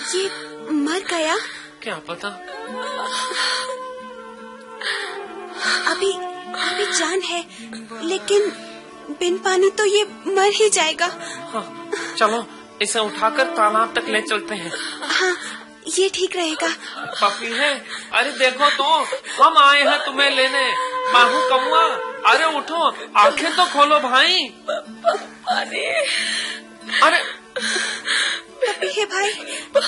ये मर गया? क्या पता। अभी जान है, लेकिन बिन पानी तो ये मर ही जाएगा। हाँ, चलो इसे उठाकर तालाब तक ले चलते हैं। हाँ, ये ठीक रहेगा। पपी है, अरे देखो तो, हम आए हैं तुम्हें लेने। बाहू कौआ, अरे उठो, आंखें तो खोलो भाई। अरे अरे पपी है भाई,